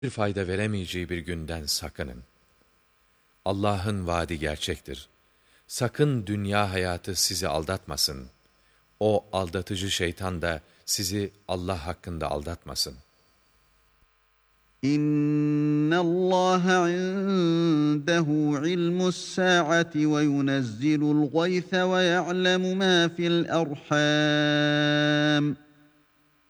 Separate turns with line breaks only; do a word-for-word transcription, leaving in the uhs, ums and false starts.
bir fayda veremeyeceği bir günden sakının. Allah'ın vaadi gerçektir. Sakın dünya hayatı sizi aldatmasın. O aldatıcı şeytan da sizi Allah hakkında aldatmasın.
İnnallâhe indehu ilmus sâati ve yunezzilul gayse ve ya'lemu mâ fil erhâm.